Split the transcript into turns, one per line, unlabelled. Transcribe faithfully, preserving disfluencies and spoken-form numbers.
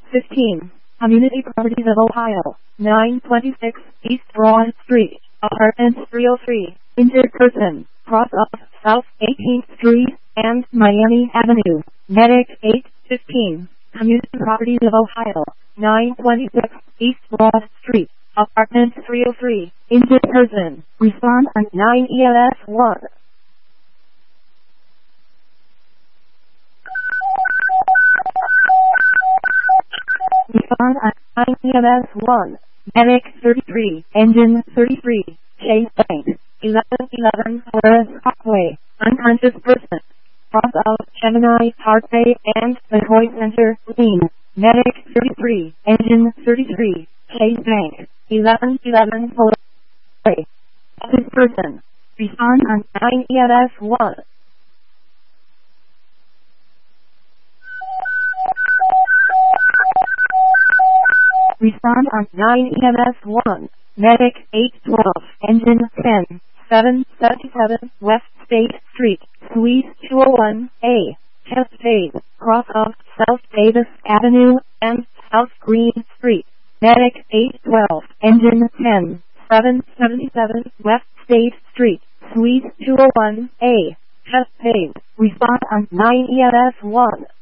fifteen, Community Properties of Ohio, nine twenty-six East Broad Street, Apartment three oh three, injured person, cross off South eighteenth Street and Miami Avenue, Medic eight fifteen, Community Properties of Ohio, nine twenty-six East Broad Street, Apartment three oh three, injured person, respond on nine E M S one. Respond on nine E M S one. Medic thirty-three, Engine thirty-three, Chase Bank, eleven eleven Forest Parkway, unconscious person, cross out Gemini Parkway and McCoy Center, Lean, Medic thirty-three, Engine thirty-three, Chase Bank, eleven eleven Forest Parkway, this person, respond on nine E M S one. Respond on nine E M S one. Medic eight twelve, Engine ten, seven seventy-seven West State Street, Suite two oh one A, Chest Phase, cross off South Davis Avenue and South Green Street. Medic eight twelve, Engine ten, seven seventy-seven West State Street, Suite two oh one A, Chest Phase. Respond on nine E M S one.